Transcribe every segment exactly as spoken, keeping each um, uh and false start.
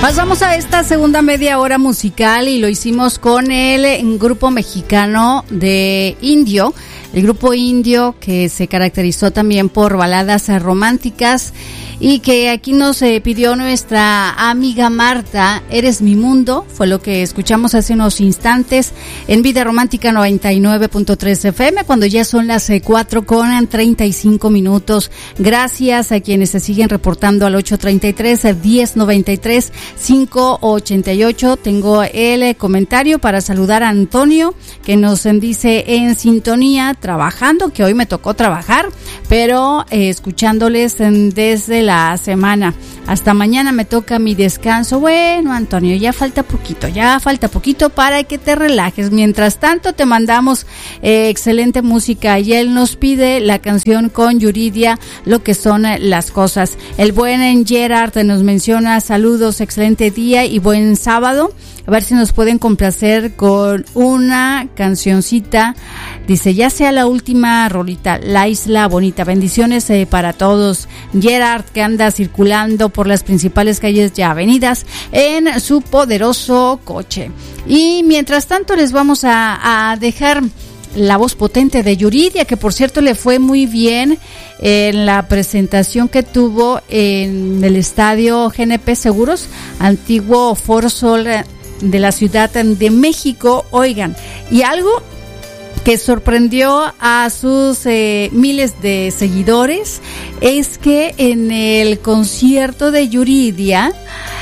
Pasamos a esta segunda media hora musical y lo hicimos con el grupo mexicano de Indio, el grupo Indio que se caracterizó también por baladas románticas y que aquí nos eh, pidió nuestra amiga Marta. Eres mi mundo, fue lo que escuchamos hace unos instantes en Vida Romántica noventa y nueve punto tres F M, cuando ya son las eh, cuatro con treinta y cinco minutos. Gracias a quienes se siguen reportando al ocho treinta y tres, diez noventa y tres, cinco ochenta y ocho. Tengo el eh, comentario para saludar a Antonio, que nos dice en sintonía, trabajando, que hoy me tocó trabajar, pero eh, escuchándoles en, desde la la semana. Hasta mañana me toca mi descanso. Bueno, Antonio, ya falta poquito, ya falta poquito para que te relajes. Mientras tanto, te mandamos eh, excelente música y él nos pide la canción con Yuridia, Lo que son las cosas. El buen Gerard nos menciona saludos, excelente día y buen sábado. A ver si nos pueden complacer con una cancioncita. Dice, ya sea la última rolita, La Isla Bonita. Bendiciones eh, para todos. Gerard, que anda circulando por las principales calles y avenidas en su poderoso coche. Y mientras tanto les vamos a, a dejar la voz potente de Yuridia, que por cierto le fue muy bien en la presentación que tuvo en el estadio G N P Seguros, antiguo Foro Sol de la Ciudad de México. Oigan, y algo que sorprendió a sus eh, miles de seguidores es que en el concierto de Yuridia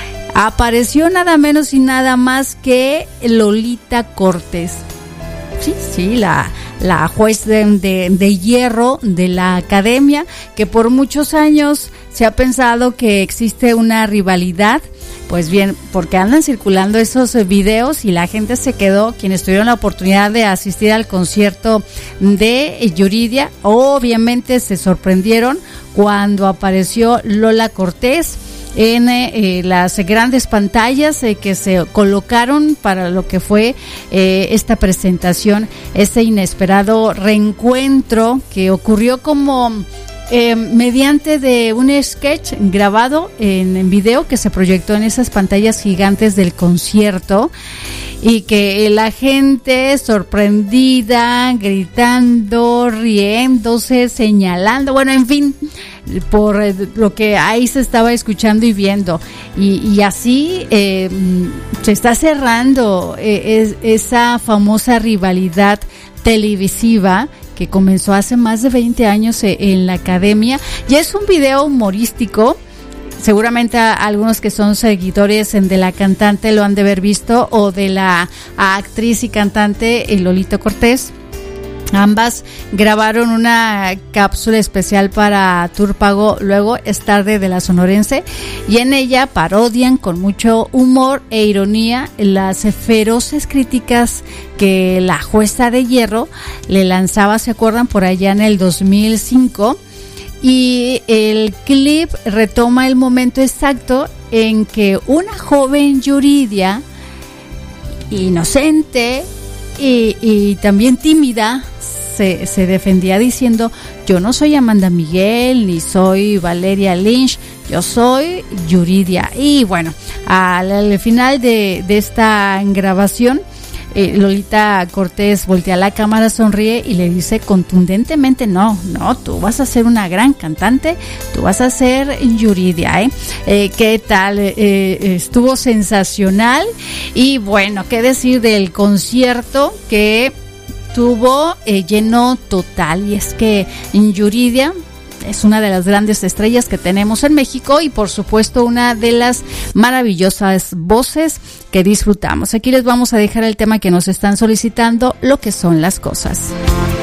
apareció nada menos y nada más que Lolita Cortés. Sí, sí, la, la juez de, de, de hierro de la academia, que por muchos años se ha pensado que existe una rivalidad. Pues bien, porque andan circulando esos videos y la gente se quedó, quienes tuvieron la oportunidad de asistir al concierto de Yuridia, obviamente se sorprendieron cuando apareció Lola Cortés en eh, las grandes pantallas eh, que se colocaron para lo que fue eh, esta presentación, este inesperado reencuentro que ocurrió como Eh, mediante de un sketch grabado en, en video que se proyectó en esas pantallas gigantes del concierto y que la gente sorprendida, gritando, riéndose, señalando, bueno, en fin, por lo que ahí se estaba escuchando y viendo. Y, y así eh, se está cerrando eh, es, esa famosa rivalidad televisiva que comenzó hace más de veinte años en la academia. Y es un video humorístico. Seguramente a algunos que son seguidores de la cantante lo han de haber visto, o de la actriz y cantante Lolita Cortés. Ambas grabaron una cápsula especial para Tour Pago Luego es Tarde de la Sonorense, y en ella parodian con mucho humor e ironía las feroces críticas que la jueza de hierro le lanzaba, ¿se acuerdan? Por allá en el dos mil cinco. Y el clip retoma el momento exacto en que una joven Yuridia, inocente y, y también tímida, Se, se defendía diciendo, yo no soy Amanda Miguel, ni soy Valeria Lynch, yo soy Yuridia. Y bueno, al, al final de, de esta grabación, eh, Lolita Cortés voltea a la cámara, sonríe y le dice contundentemente, no, no, tú vas a ser una gran cantante, tú vas a ser Yuridia, ¿eh? eh ¿Qué tal? Eh, estuvo sensacional. Y bueno, qué decir del concierto que tuvo eh, lleno total, y es que Yuridia es una de las grandes estrellas que tenemos en México y por supuesto una de las maravillosas voces que disfrutamos. Aquí les vamos a dejar el tema que nos están solicitando, Lo que son las cosas.